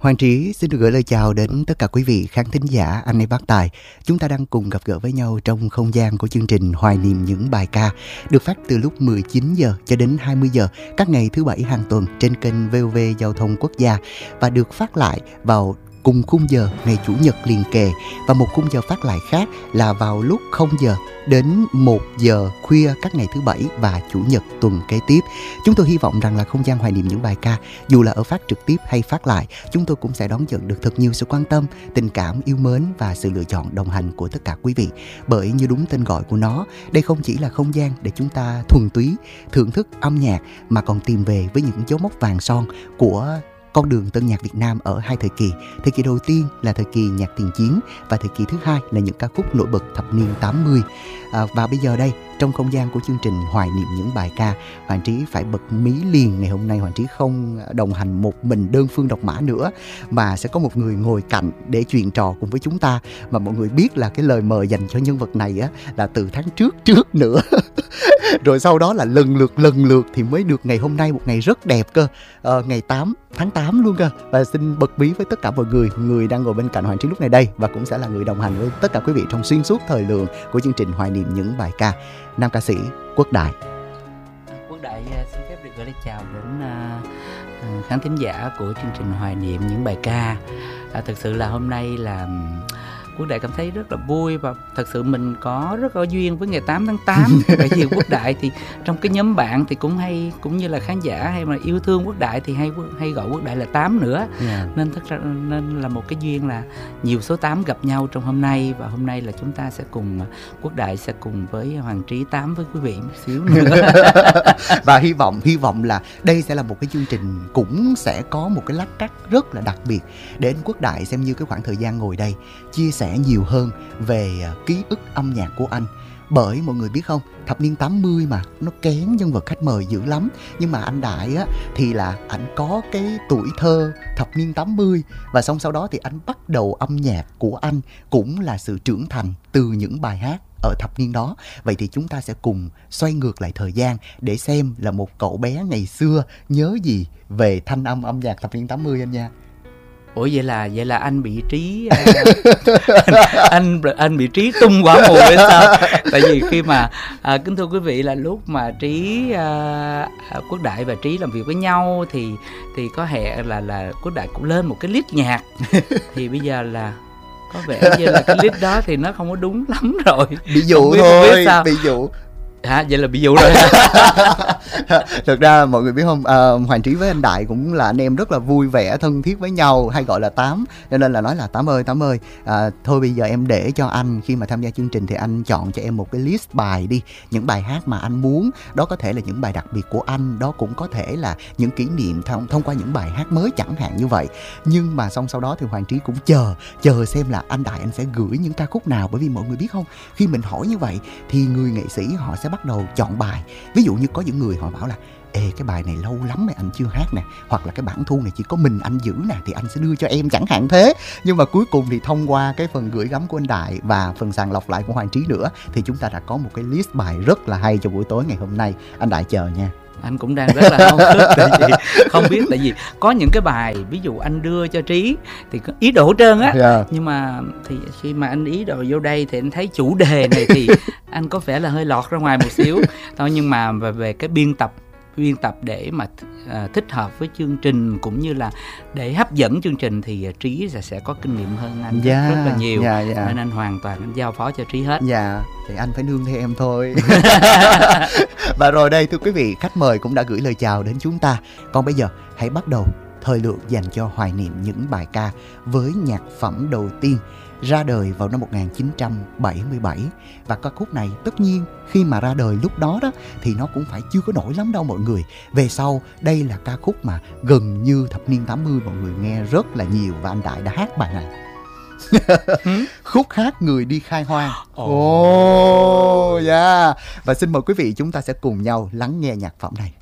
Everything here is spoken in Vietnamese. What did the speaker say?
Hoàng Trí xin được gửi lời chào đến tất cả quý vị khán thính giả anh em bác tài. Chúng ta đang cùng gặp gỡ với nhau trong không gian của chương trình Hoài niệm những bài ca được phát từ lúc 19 giờ cho đến 20 giờ các ngày thứ Bảy hàng tuần trên kênh VOV Giao thông Quốc gia và được phát lại vào cùng khung giờ ngày Chủ nhật liền kề, và một khung giờ phát lại khác là vào lúc 0 giờ đến 1 giờ khuya các ngày thứ Bảy và Chủ nhật tuần kế tiếp. Chúng tôi hy vọng rằng là không gian Hoài niệm những bài ca, dù là ở phát trực tiếp hay phát lại, chúng tôi cũng sẽ đón nhận được thật nhiều sự quan tâm, tình cảm, yêu mến và sự lựa chọn đồng hành của tất cả quý vị. Bởi như đúng tên gọi của nó, đây không chỉ là không gian để chúng ta thuần túy thưởng thức âm nhạc, mà còn tìm về với những dấu mốc vàng son của con đường tân nhạc Việt Nam ở hai thời kỳ. Thời kỳ đầu tiên là thời kỳ nhạc tiền chiến, và thời kỳ thứ hai là những ca khúc nổi bật thập niên 80. Và bây giờ đây, trong không gian của chương trình Hoài niệm những bài ca, Hoàng Trí phải bật mí liền. Ngày hôm nay Hoàng Trí không đồng hành một mình đơn phương độc mã nữa, mà sẽ có một người ngồi cạnh để chuyện trò cùng với chúng ta. Mà mọi người biết là cái lời mời dành cho nhân vật này á là từ tháng trước nữa. Rồi sau đó là lần lượt thì mới được ngày hôm nay, một ngày rất đẹp cơ, ngày 8 tháng 8 luôn cơ. Và xin bật mí với tất cả mọi người đang ngồi bên cạnh Hoàng Trí lúc này đây, và cũng sẽ là người đồng hành với tất cả quý vị trong xuyên suốt thời lượng của chương trình Hoài niệm những bài ca. Nam ca sĩ Quốc Đại. Quốc Đại xin phép được gửi lời chào đến khán thính giả của chương trình Hoài niệm những bài ca. Thực sự là hôm nay là Quốc Đại cảm thấy rất là vui, và thật sự mình có rất có duyên với ngày 8 tháng 8. Bởi vì Quốc Đại thì trong cái nhóm bạn thì cũng hay, cũng như là khán giả hay mà yêu thương Quốc Đại thì hay gọi Quốc Đại là 8 nữa. Nên là một cái duyên là nhiều số 8 gặp nhau trong hôm nay. Và hôm nay là chúng ta sẽ cùng, Quốc Đại sẽ cùng với Hoàng Trí 8 với quý vị một xíu nữa. Và hy vọng là đây sẽ là một cái chương trình cũng sẽ có một cái lát cắt rất là đặc biệt để anh Quốc Đại xem như cái khoảng thời gian ngồi đây chia sẻ nhiều hơn về ký ức âm nhạc của anh. Bởi mọi người biết không, thập niên 80 mà nó kén nhân vật khách mời dữ lắm. Nhưng mà anh Đại á thì là anh có cái tuổi thơ thập niên 80, và xong sau đó thì anh bắt đầu âm nhạc của anh cũng là sự trưởng thành từ những bài hát ở thập niên đó. Vậy thì chúng ta sẽ cùng xoay ngược lại thời gian để xem là một cậu bé ngày xưa nhớ gì về thanh âm âm nhạc thập niên 80 anh nha. Ủa vậy là anh bị trí anh bị trí tung quả mùi hay sao? Tại vì khi mà kính thưa quý vị, là lúc mà Trí Quốc Đại và Trí làm việc với nhau thì có hẹn là Quốc Đại cũng lên một cái list nhạc. Thì bây giờ là có vẻ như là cái list đó thì nó không có đúng lắm rồi. Bị dụ thôi, bị dụ. Vậy là bị dụ rồi. Thực ra mọi người biết không, Hoàng Trí với anh Đại cũng là anh em rất là vui vẻ, thân thiết với nhau, hay gọi là Tám. Cho nên là nói là Tám ơi, thôi bây giờ em để cho anh, khi mà tham gia chương trình thì anh chọn cho em một cái list bài đi. Những bài hát mà anh muốn, đó có thể là những bài đặc biệt của anh, đó cũng có thể là những kỷ niệm thông qua những bài hát mới chẳng hạn như vậy. Nhưng mà xong sau đó thì Hoàng Trí cũng chờ xem là anh Đại anh sẽ gửi những ca khúc nào. Bởi vì mọi người biết không, khi mình hỏi như vậy thì người nghệ sĩ họ sẽ bắt đầu chọn bài. Ví dụ như có những người họ bảo là cái bài này lâu lắm mà anh chưa hát nè, hoặc là cái bản thu này chỉ có mình anh giữ nè, thì anh sẽ đưa cho em chẳng hạn thế. Nhưng mà cuối cùng thì thông qua cái phần gửi gắm của anh Đại và phần sàng lọc lại của Hoàng Trí nữa, thì chúng ta đã có một cái list bài rất là hay cho buổi tối ngày hôm nay. Anh Đại chờ nha. Anh cũng đang rất là háo hức, tại vì không biết, tại vì có những cái bài ví dụ anh đưa cho Trí thì có ý đồ hết trơn á. Nhưng mà thì khi mà anh ý đồ vô đây thì anh thấy chủ đề này thì anh có vẻ là hơi lọt ra ngoài một xíu thôi. Nhưng mà về cái biên tập để mà thích hợp với chương trình cũng như là để hấp dẫn chương trình thì Trí sẽ có kinh nghiệm hơn anh rất là nhiều. Nên anh hoàn toàn anh giao phó cho Trí hết. Thì anh phải nương theo em thôi. Và rồi đây, thưa quý vị, khách mời cũng đã gửi lời chào đến chúng ta. Còn bây giờ hãy bắt đầu thời lượng dành cho hoài niệm những bài ca với nhạc phẩm đầu tiên ra đời vào năm 1977. Và ca khúc này tất nhiên khi mà ra đời lúc đó thì nó cũng phải chưa có nổi lắm đâu mọi người. Về sau đây là ca khúc mà gần như thập niên 80 mọi người nghe rất là nhiều, và anh Đại đã hát bài này. Khúc hát Người Đi Khai Hoang. Và xin mời quý vị chúng ta sẽ cùng nhau lắng nghe nhạc phẩm này.